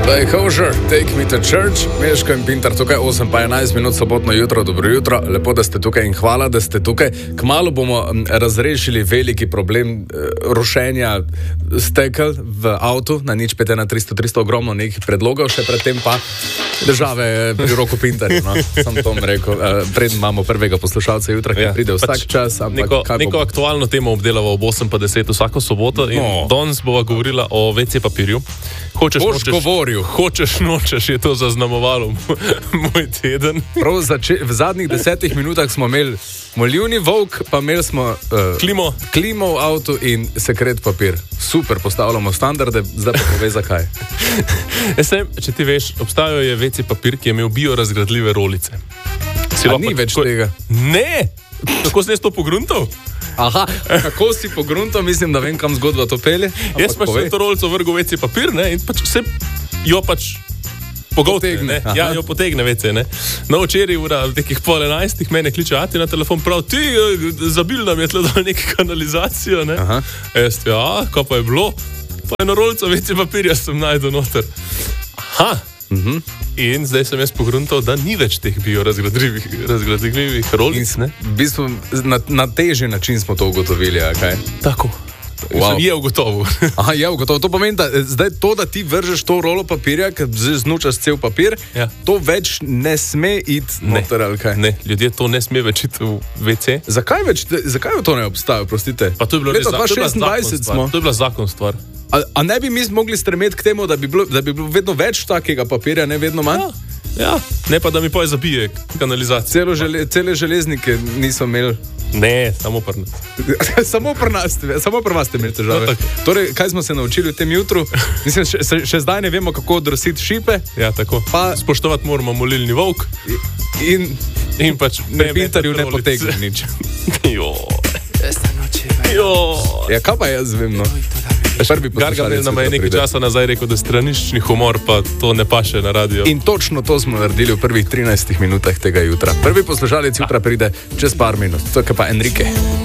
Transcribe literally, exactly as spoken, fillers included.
Hey, Hozier, take me to church. Meško in Pintar tukaj, osem pa enajst minut sobotno jutro, dobro jutro. Lepo, da ste tukaj in hvala, da ste tukaj. Kmalu bomo razrešili veliki problem eh, rušenja stekel v avtu, na nič pet ena tristo tristo ogromno nekih predlogov, še predtem pa države pri roku Pintarju, no, sam to vam rekel. Eh, pred imamo prvega poslušalca jutra, ki ja, pride vsak pač čas. Ampak neko neko bo... aktualno temo obdelava ob osem pa deset vsako soboto in no. Danes bova govorila o ve ce papirju. Hočeš, Boš nočeš, govoril. Hočeš, nočeš, je to zaznamovalo moj teden. Prav zače, v zadnjih desetih minutah smo imeli moljivni volk, pa imeli smo uh, klimo. klimo v avtu in sekret papir. Super, postavljamo standarde, zdaj pa pove zakaj. Jaz sem, če ti veš, obstajajo je ve ce papir, ki je imel biorazgradljive rolice. A ni več tako, tega? Ne! Kako si jaz to pogruntal? Aha, kako si pogruntal, mislim, da vem, kam zgodba to pelje. Jaz pač sem to rolico vrgel ve ce papir, ne, in pač se jo pač pogotegne, ne, ja, jo potegne ve ce, ne. No, včeraj ura nekih pol enajstih mene kliče ati na telefon, prav, ti, zabil nam je tle dal neki kanalizacijo, ne. Aha. Jaz, ja, ko pa je bilo, pa eno rolico ve ce papirja sem najdel noter. Aha. Mhm. In zdaj sem jaz pogruntal, da ni več teh biorazgradljivih rolic. V bistvu na, na težji način smo to ugotovili, a kaj? Tako. Wow. Je ugotovil. Aha, je ugotovil. To pomeni, da zdaj to, da ti vržeš to rolo papirja, ker znučaš cel papir, ja. To več ne sme iti noter, ali kaj? Ne, ljudje to ne sme več iti v ve ce. Zakaj več, zakaj to ne obstaja, prostite? Pa to je bilo res zakon stvar. To je bila zakon stvar. A, a ne bi mi mogli stremeti k temu, da bi, bilo, da bi bilo vedno več takega papirja, ne vedno manj? Ja, ja. Ne pa, da mi poje zabije kanalizacijo. Žele, cele železnike niso imeli. Ne, samo pri nas. samo pri nas, samo pri vas ste imeli težave. No, torej, kaj smo se naučili v tem jutru? Mislim, še, še zdaj ne vemo, kako odrositi šipe. Ja, tako. Pa, spoštovati moramo molilni volk. In, in pač pri Pintarju ne potegne nič. Jo. Jo. Ja, kaj pa jaz vem, no? Gargamel nam je nekaj časa nazaj rekel, da stranični humor pa to ne paše na radio. In točno to smo naredili v prvih trinajstih minutah tega jutra. Prvi poslušalec jutra pride čez par minut. To je pa Enrique.